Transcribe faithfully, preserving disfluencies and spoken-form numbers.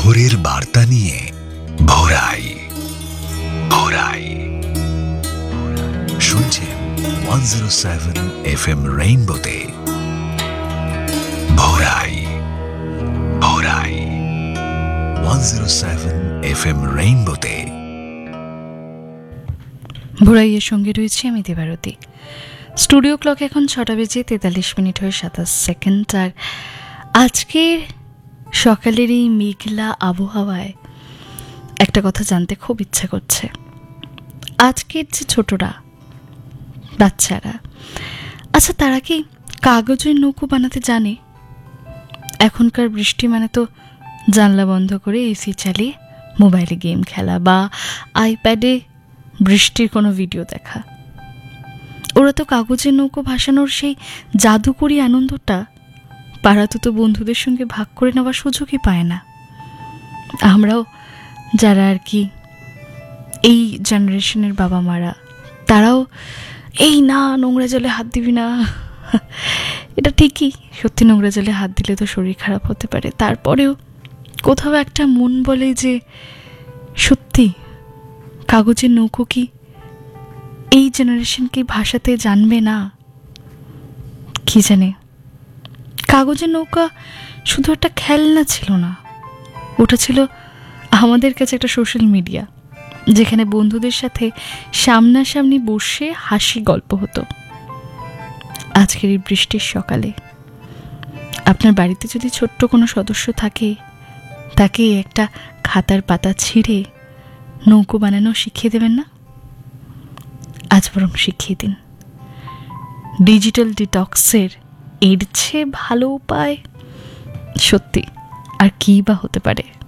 ভোরের বার্তা নিয়ে ভোরাই ভোরাই শুনছেন one zero seven F M রেইনবোতে ভোরাই ভোরাই one zero seven F M রেইনবোতে ভোরাইয়ের সঙ্গে রয়েছে আমি দেবারতী। স্টুডিও ক্লক এখন ছটা বেজে তেতাল্লিশ মিনিট হয়ে সাতাশ সেকেন্ড। আর আজকের সকালের এই মেঘলা আবহাওয়ায় একটা কথা জানতে খুব ইচ্ছা করছে। আজকের যে ছোটরা বাচ্চারা, আচ্ছা তারা কি কাগজের নৌকো বানাতে জানে? এখনকার বৃষ্টি মানে তো জানলা বন্ধ করে এসি চালিয়ে মোবাইলে গেম খেলা বা আইপ্যাডে বৃষ্টির কোনো ভিডিও দেখা। ওরা তো কাগজের নৌকো ভাসানোর সেই জাদুকরী আনন্দটা পাড়াতো তো বন্ধুদের সঙ্গে ভাগ করে নেওয়ার সুযোগই পায় না। আমরাও যারা আর কি এই জেনারেশনের বাবা মারা, তারাও এই না নোংরা জলে হাত দিবি না, এটা ঠিকই, সত্যি নোংরা জলে হাত দিলে তো শরীর খারাপ হতে পারে, তারপরেও কোথাও একটা মন বলে যে সত্যি কাগজের নৌকো কি এই জেনারেশনকে ভাষাতে জানবে না? কি জানে, কাগজের নৌকা শুধু একটা খেলনা ছিল না, ওটা ছিল আমাদের কাছে একটা সোশ্যাল মিডিয়া, যেখানে বন্ধুদের সাথে সামনাসামনি বসে হাসি গল্প হতো। আজকের এই বৃষ্টির সকালে আপনার বাড়িতে যদি ছোট্ট কোনো সদস্য থাকে, তাকে একটা খাতার পাতা ছিঁড়ে নৌকো বানানো শিখিয়ে দেবেন না? আজ বরং শিখিয়ে দিন। ডিজিটাল ডিটক্সের এর চেয়ে ভালো উপায় সত্যি আর কী বা হতে পারে?